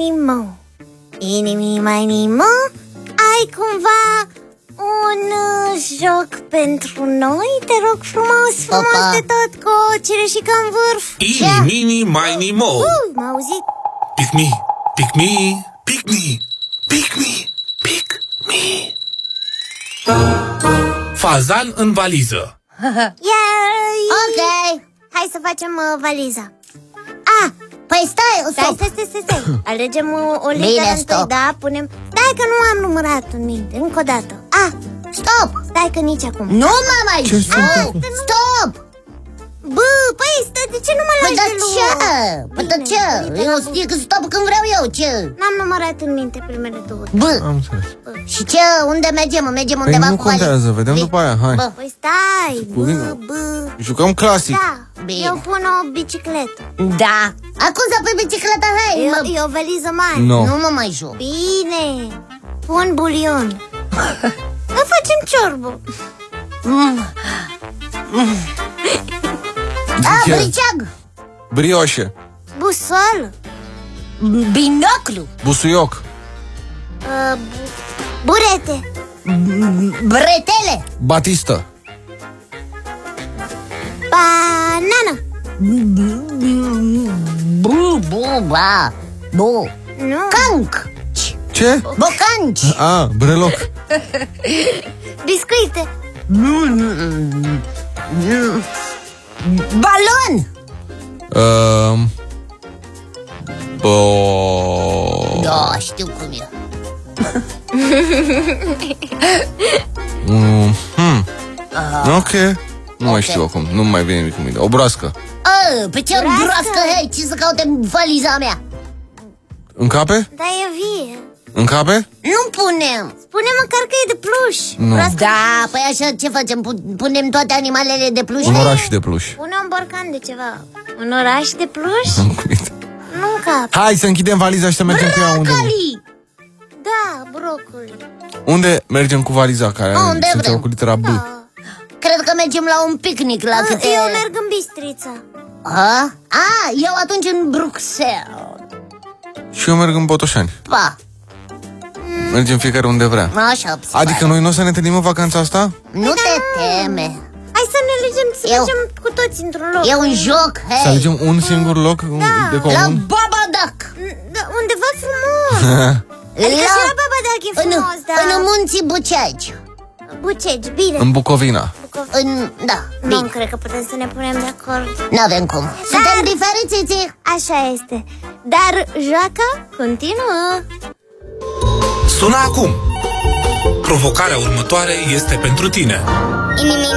mini, mo. Ini, mini, mo. Ai cumva un joc pentru noi? Te rog frumos, frumos de tot, cu o cireșică în vârf. Ini, mini, mini, mo. M-a auzit? Pick me, pick me, pick me, pick me, pick me. Fazan în valiză. Ok. Hai să facem valiza. Păi stai. Alegem o literă întâi, da? Punem... Stai că nu am numărat în minte. Încă o dată. Stop! Stai că nici acum. Nu mă mai Stop! Păi stai, de ce nu mă lași de luat? Păi de ce? Eu zic stop când vreau eu, ce? N-am numărat în minte primele două. Am înțeles. Și ce? Unde mergem? Mergem undeva nu cu valiza. contează, vedem după aia, hai. Păi stai, Jucăm clasic. Da, Bine. eu pun o bicicletă. Da. Acum să pui bicicleta, hai. E o valiză mare. Nu mă mai joc. Bine, pun bulion. Facem ciorbă. Briceag. Brioșe. Busolă. Binoclu. Busuioc. Burete. Bretele. Batistă. Banană. Bu. Nu. Canc. Ce? Bocanci. Breloc. Biscuite. Balon. Da, știu cum e. Ok. Nu mai știu acum, nu mai vine nimic cu mine. O broască. Pe ce broască, hei, ce să caute în valiza mea? Încape? Da, e vie. Încape? Nu punem. Spune măcar că e de pluș. Nu. Da, păi așa ce facem? Punem toate animalele de pluș? Un oraș de pluș. Pune un borcan de ceva. Un oraș de pluș? Nu cap. Hai să închidem valiza și să mergem cu ea unde. Da, brocoli. Unde mergem cu valiza care se începe cu litera B? Cred că mergem la un picnic la câte... Eu merg în Bistrița. Eu atunci în Bruxelles. Și eu merg în Botoșani. Pa. Mergem fiecare unde vrea. Așa. Adică noi nu o să ne întâlnim în vacanța asta? Nu te teme. Hai să ne alegem, să mergem cu toți într-un loc. E un joc, hei. Să alegem un singur loc de comun? La Babadac. Undeva frumos. Adică și la Babadac e frumos, da. În munții Bucegi. Bucegi, bine. În Bucovina. Da, bine. Nu cred că putem să ne punem de acord. N-avem cum. Suntem diferiți. Așa este. Dar joaca continuă. Sună acum. Provocarea următoare este pentru tine.